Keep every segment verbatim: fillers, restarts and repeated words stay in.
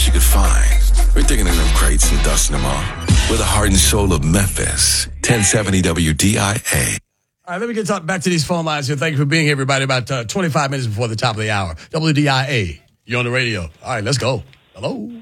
you could find. We're digging in them crates and dusting them off. We're the heart and soul of Memphis. ten seventy W D I A. All right, let me get talk back to these phone lines here. Thank you for being here, everybody. About uh, twenty-five minutes before the top of the hour. W D I A, you're on the radio. All right, let's go. Hello.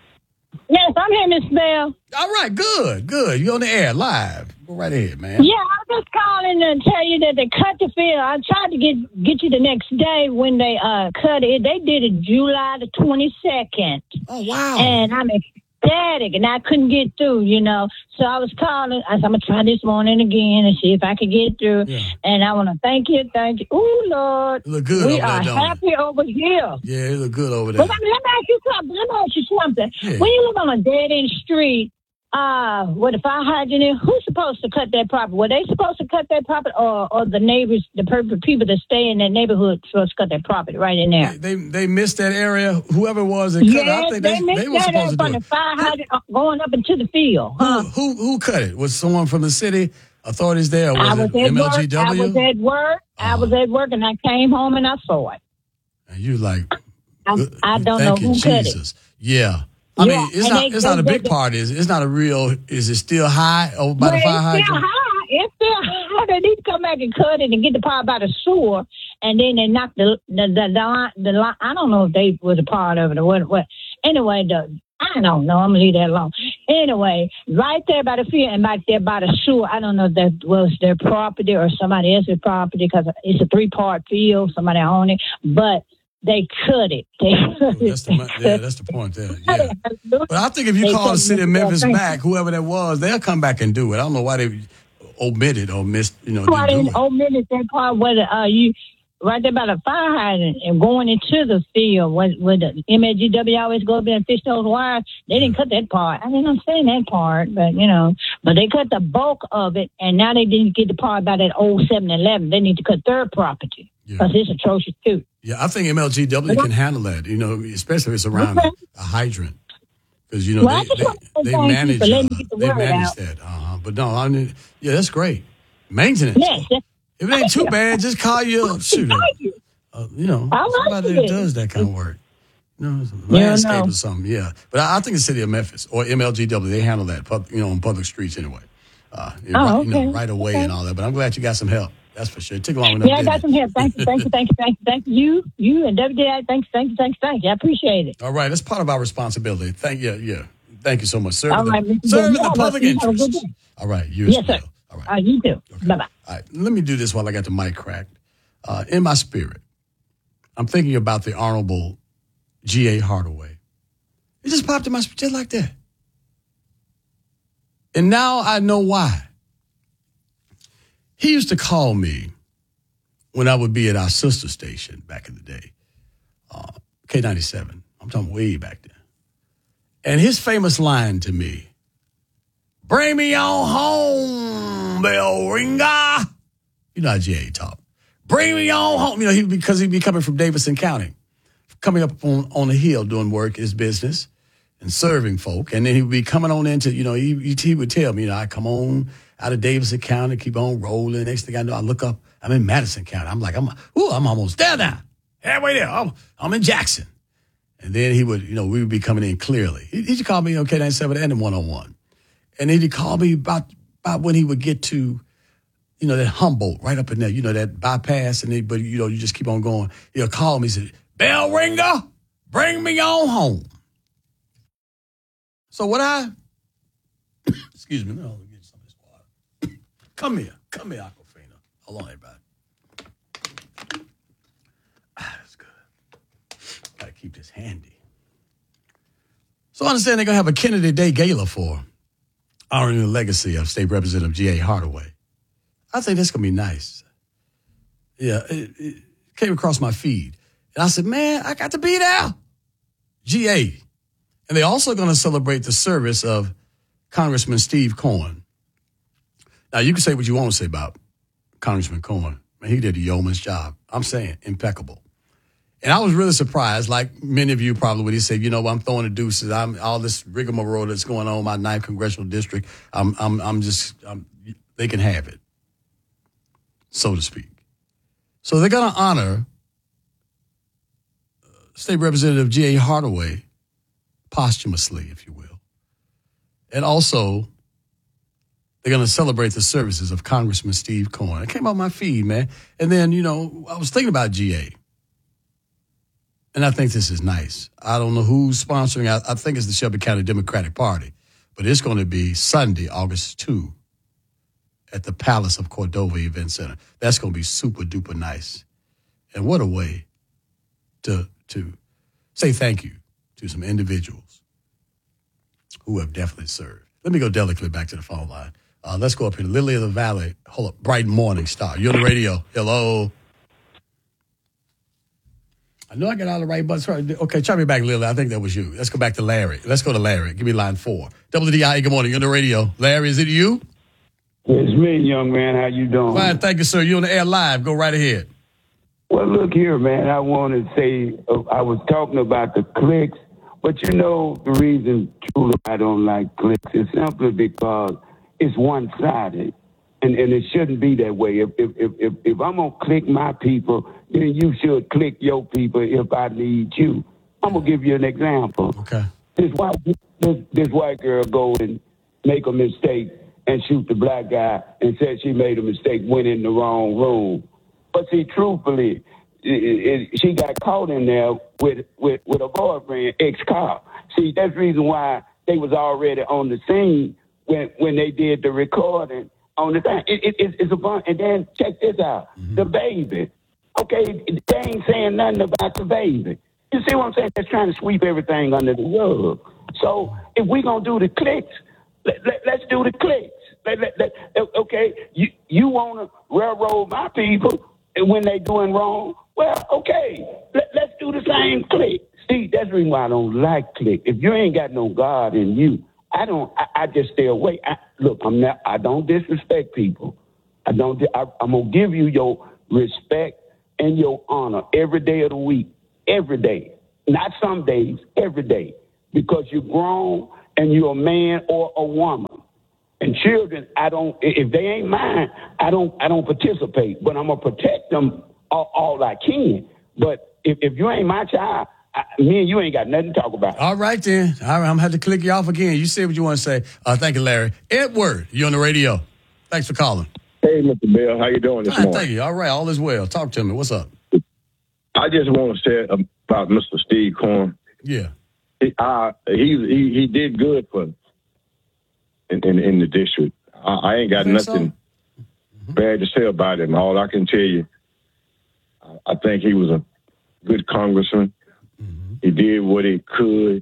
Yes, I'm here, Miss Bell. All right, good, good. You're on the air, live. Go right ahead, man. Yeah, I'm just calling to tell you that they cut the field. I tried to get get you the next day when they uh cut it. They did it July the twenty-second. Oh, wow. And I'm ecstatic, and I couldn't get through, you know. So I was calling. I said, I'm going to try this morning again and see if I can get through. Yeah. And I want to thank you, thank you. Oh, Lord. You look good we over there, are don't happy you? over here. Yeah, you look good over there. But let me ask you something. Let me ask you something. Yeah. When you live on a dead-end street, uh, with a fire hydrant in, who's supposed to cut that property? Were they supposed to cut that property, or, or the neighbors, the per- people that stay in that neighborhood supposed to cut that property right in there? They they, they missed that area. Whoever it was that cut yes, it, I think they, they, missed they were that supposed to from do the it. fire hydrant going up into the field. Huh? Who, who who cut it? Was someone from the city authorities there, or was, I was it at M L G W? work. I was at work. Uh-huh. I was at work, and I came home and I saw it. And you like, I, I don't thank know you, who cut Jesus. it. Yeah. I Yeah, mean, it's and not they- it's not they- a big they- part. Is it's not a real? Is it still high over by Well, the fire it's hydrant? still high. It's still high. They need to come back and cut it and get the part by the sewer, and then they knock the the the, the, line, the line. I don't know if they was a part of it or what. What anyway? The I don't know. I'm gonna leave that alone. Anyway, right there by the field and back there by the sewer. I don't know if that was their property or somebody else's property because it's a three part field. Somebody owned it, but. They cut it. They cut Well, that's the, it. yeah, that's the point there. Yeah. But I think if you They call the cut city of it. Memphis Yeah, back, whoever that was, they'll come back and do it. I don't know why they omitted or missed, you know, Why didn't they do it. omitted that part where the, uh, you right there by the fire hydrant and going into the field where, where the M L G W always go up there and fish those wires. They didn't cut that part. I didn't understand that part, but you know, but they cut the bulk of it, and now they didn't get the part by that old seven eleven. They need to cut their property because Yeah. it's atrocious too. Yeah, I think M L G W can handle that, you know, especially if it's around Okay. a hydrant. Because, you know, Well, I they, just want to they, they thank you manage, for letting uh, me get the they word manage out. that. Uh-huh. But no, I mean, yeah, that's great. Maintenance. Yes, yes. If it ain't too bad, just call you, shoot, Thank you. uh, you know, I like somebody that it. does that kind of work. You know, some Yeah, I landscape know. or something, yeah. But I, I think the city of Memphis or M L G W, they handle that, pub, you know, on public streets anyway. Uh, Oh, right, you know, okay. right away Okay. and all that. But I'm glad you got some help. That's for sure. It took long enough. Yeah, I didn't got it? some help. Thank you, thank you, thank you, thank you, thank you, you and W D I. Thank you, thank you, thank you, thank you. I appreciate it. All right, that's part of our responsibility. Thank you, yeah. Thank you so much, sir. All right, the, Mister serving Bell. the public You have a good interest. day. All right, you Yes, as well. sir. All right. Uh, you too. Okay. Bye bye. All right, let me do this while I got the mic cracked. Uh, in my spirit, I'm thinking about the Honorable G A Hardaway. It just popped in my spirit just like that. And now I know why. He used to call me when I would be at our sister station back in the day, uh, K ninety-seven. I'm talking way back then. And his famous line to me, "Bring me on home, bell ringer." You know how G A talk. Bring me on home. You know, he, because he'd be coming from Davidson County, coming up on, on the hill doing work, his business, and serving folk. And then he would be coming on into, you know, he, he would tell me, you know, I come on out of Davidson County, keep on rolling. Next thing I know, I look up, I'm in Madison County. I'm like, I'm, ooh, I'm almost there now. Halfway there. I'm, I'm in Jackson. And then he would, you know, we would be coming in clearly. He, he'd call me on K ninety-seven and in one-on-one. And then he'd call me about, about when he would get to, you know, that Humboldt right up in there, you know, that bypass. And then, but, you know, you just keep on going. He'll call me and say, "Bell ringer, bring me on home." So what I, excuse me, let me get some of this water. Come here. Come here, Aquafina. Hold on, everybody. Ah, that's good. Got to keep this handy. So I understand they're going to have a Kennedy Day Gala for honoring the legacy of State Representative G A Hardaway. I think that's going to be nice. Yeah, it, it came across my feed. And I said, man, I got to be there. G A. And they're also going to celebrate the service of Congressman Steve Cohen. Now, you can say what you want to say about Congressman Cohen. Man, he did a yeoman's job. I'm saying impeccable. And I was really surprised, like many of you probably, when he said, you know, I'm throwing the deuces. I'm all this rigmarole that's going on in my ninth congressional district. I'm, I'm, I'm just, I'm, they can have it, so to speak. So they're going to honor State Representative G A Hardaway posthumously, if you will. And also, they're going to celebrate the services of Congressman Steve Cohen. It came on my feed, man. And then, you know, I was thinking about G A. And I think this is nice. I don't know who's sponsoring. I, I think it's the Shelby County Democratic Party. But it's going to be Sunday, August second, at the Palace of Cordova Event Center. That's going to be super duper nice. And what a way to to say thank you to some individuals who have definitely served. Let me go delicately back to the phone line. Uh, let's go up here. Lily of the Valley. Hold up. Bright Morning Star. You're on the radio. Hello. I know I got all the right buttons. Okay, try me back, Lily. I think that was you. Let's go back to Larry. Let's go to Larry. Give me line four. W D I A, good morning. You're on the radio. Larry, is it you? It's me, young man. How you doing? Fine, thank you, sir. You're on the air live. Go right ahead. Well, look here, man. I want to say, uh, I was talking about the clicks, but you know the reason truly I don't like clicks is simply because it's one-sided. And, and it shouldn't be that way. If if if if, if I'm gonna click my people, then you should click your people if I need you. I'm gonna give you an example. Okay. This white this, this white girl go and make a mistake and shoot the black guy and said she made a mistake, went in the wrong room. But see, truthfully, it, it, she got caught in there with with with a boyfriend, ex-cop. See, that's the reason why they was already on the scene when when they did the recording. On the thing, it, it, it, it's a fun. And then check this out: mm-hmm. the baby. Okay, they ain't saying nothing about the baby. You see what I'm saying? They're trying to sweep everything under the rug. So if we gonna do the clicks, let, let, let's do the clicks. Let, let, let, okay, you you wanna railroad my people when they doing wrong? Well, okay, let, let's do the same click. See, that's the reason why I don't like click. If you ain't got no God in you, I don't. I, I just stay away. I, look, I'm not. I don't disrespect people. I don't. I, I'm gonna give you your respect and your honor every day of the week, every day. Not some days, every day, because you're grown and you're a man or a woman. And children, I don't. If they ain't mine, I don't. I don't participate. But I'm gonna protect them all, all I can. But if, if you ain't my child, I, me and you ain't got nothing to talk about. All right, then. All right, I'm going to have to click you off again. You say what you want to say. Uh, thank you, Larry. Edward, you're on the radio. Thanks for calling. Hey, Mister Bill. How you doing this Fine, morning? Thank you. All right, all is well. Talk to me. What's up? I just want to say about Mister Steve Cohen. Yeah. He, uh, he, he, he did good for in, in, in the district. I, I ain't got nothing so? mm-hmm. bad to say about him. All I can tell you, I, I think he was a good congressman. Mm-hmm. He did what he could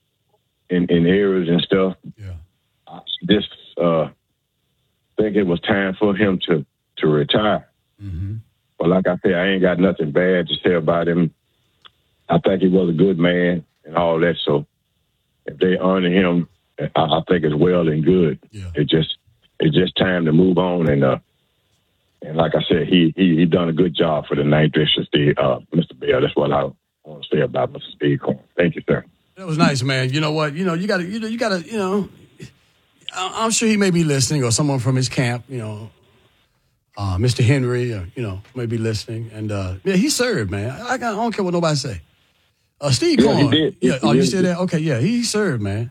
in, in areas and stuff. Yeah. I just uh, think it was time for him to, to retire. Mm-hmm. But like I said, I ain't got nothing bad to say about him. I think he was a good man and all that. So if they honor him, I, I think it's well and good. Yeah. It just it's just time to move on. And uh, and like I said, he he he done a good job for the ninth District, uh, Mister Bell. That's what I want to say about Mister Steve Cohen. Thank you, sir. That was nice, man. You know what? You know, you got to, you know, you got to, you know, I'm sure he may be listening, or someone from his camp, you know, uh, Mister Henry, or, you know, may be listening. And, uh, yeah, he served, man. I, I don't care what nobody say. Uh, Steve Yeah, he Cohen. did. Yeah. He Oh, you did. said that? Okay, yeah, he served, man.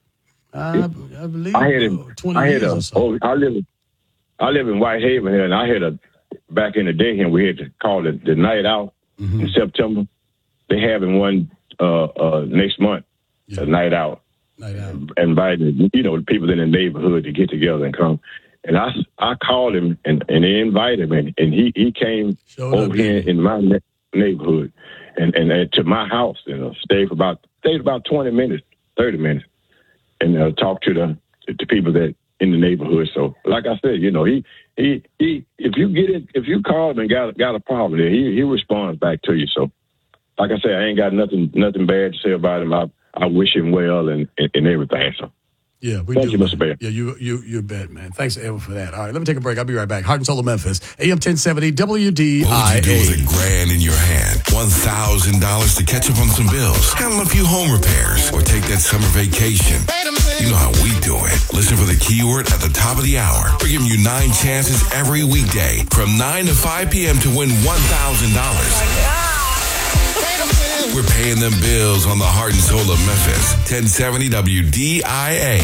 I, I believe I had him. twenty I had years a. or so. Oh, I live. I live in Whitehaven here, and I had a. Back in the day, here we had to call it the night out Mm-hmm. in September. They having one uh, uh, next month, Yeah. a night out, Night out. inviting you know the people in the neighborhood to get together and come. And I, I called him and, and they invited him, and, and he, he came Showed over up, here didn't he? in my ne- neighborhood and, and uh, to my house and uh, stayed for about stayed about twenty minutes, thirty minutes, and uh, talked to the to, to people that in the neighborhood. So, like I said, you know, he he he. If you get it, if you call him and got got a problem, there, he he responds back to you. So, like I said, I ain't got nothing nothing bad to say about him. I I wish him well and and, and everything. So. Yeah, we Thank do. you, Mister man. Bear. Yeah, you you you bet, man. Thanks, Evan, for that. All right, let me take a break. I'll be right back. Heart and Soul of Memphis, A M ten seventy W D What I would you do with A. a grand in your hand? one thousand dollars to catch up on some bills, handle a few home repairs, or take that summer vacation. You know how we do it. Listen for the keyword at the top of the hour. We're giving you nine chances every weekday from nine to five p.m. to win one thousand dollars. We're paying them bills on the heart and soul of Memphis. ten seventy W D I A.